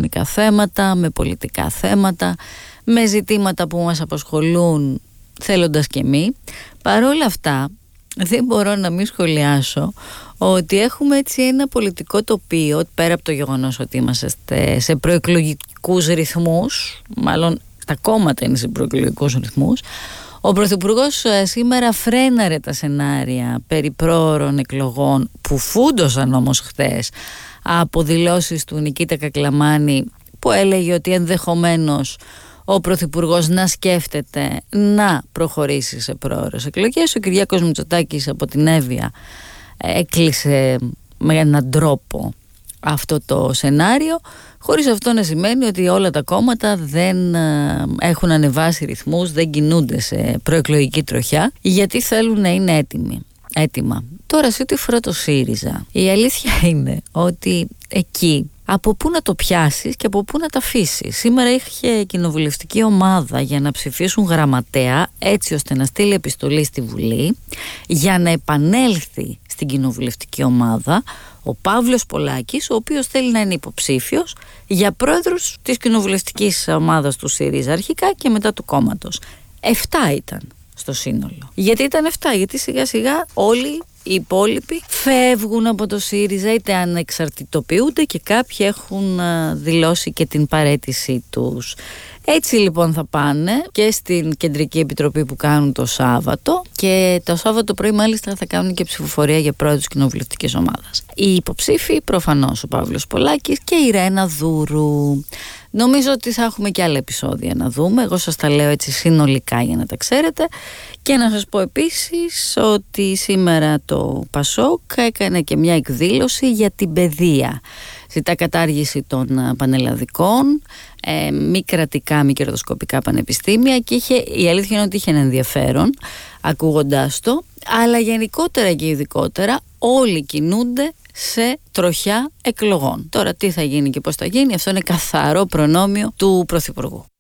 κοινωνικά θέματα, με πολιτικά θέματα, με ζητήματα που μας απασχολούν θέλοντας και μη. Παρόλα αυτά δεν μπορώ να μην σχολιάσω ότι έχουμε έτσι ένα πολιτικό τοπίο, πέρα από το γεγονός ότι είμαστε σε προεκλογικούς ρυθμούς, μάλλον τα κόμματα είναι σε προεκλογικούς ρυθμούς. Ο Πρωθυπουργός σήμερα φρέναρε τα σενάρια περί πρόωρων εκλογών που φούντωσαν όμως χθες από δηλώσεις του Νικήτα Κακλαμάνη, που έλεγε ότι ενδεχομένως ο Πρωθυπουργός να σκέφτεται να προχωρήσει σε πρόωρες εκλογές. Ο Κυριάκος Μητσοτάκης από την Εύβοια έκλεισε με έναν τρόπο αυτό το σενάριο, χωρίς αυτό να σημαίνει ότι όλα τα κόμματα δεν έχουν ανεβάσει ρυθμούς, δεν κινούνται σε προεκλογική τροχιά, γιατί θέλουν να είναι έτοιμα. Τώρα σε ό,τι αφορά το ΣΥΡΙΖΑ, η αλήθεια είναι ότι εκεί από πού να το πιάσεις και από πού να τα αφήσεις. Σήμερα είχε κοινοβουλευτική ομάδα για να ψηφίσουν γραμματέα, έτσι ώστε να στείλει επιστολή στη Βουλή για να επανέλθει στην κοινοβουλευτική ομάδα ο Παύλος Πολάκης, ο οποίος θέλει να είναι υποψήφιος για πρόεδρος της κοινοβουλευτικής ομάδας του ΣΥΡΙΖΑ αρχικά και μετά του κόμματος. 7 ήταν στο σύνολο. Γιατί ήταν 7? Γιατί σιγά σιγά όλοι οι υπόλοιποι φεύγουν από το ΣΥΡΙΖΑ, είτε ανεξαρτητοποιούνται, και κάποιοι έχουν δηλώσει και την παραίτησή τους. Έτσι λοιπόν θα πάνε και στην Κεντρική Επιτροπή που κάνουν το Σάββατο, και το Σάββατο πρωί μάλιστα θα κάνουν και ψηφοφορία για πρόεδρος κοινοβουλευτικής ομάδας. Οι υποψήφοι προφανώς ο Παύλος Πολάκης και η Ρένα Δούρου. Νομίζω ότι θα έχουμε και άλλα επεισόδια να δούμε. Εγώ σας τα λέω έτσι συνολικά για να τα ξέρετε. Και να σας πω επίσης ότι σήμερα το ΠΑΣΟΚ έκανε και μια εκδήλωση για την παιδεία. Ζητά κατάργηση των πανελλαδικών, μη κρατικά, μη κερδοσκοπικά πανεπιστήμια, και η αλήθεια είναι ότι είχε ένα ενδιαφέρον ακούγοντάς το, αλλά γενικότερα και ειδικότερα όλοι κινούνται σε τροχιά εκλογών. Τώρα τι θα γίνει και πώς θα γίνει, αυτό είναι καθαρό προνόμιο του Πρωθυπουργού.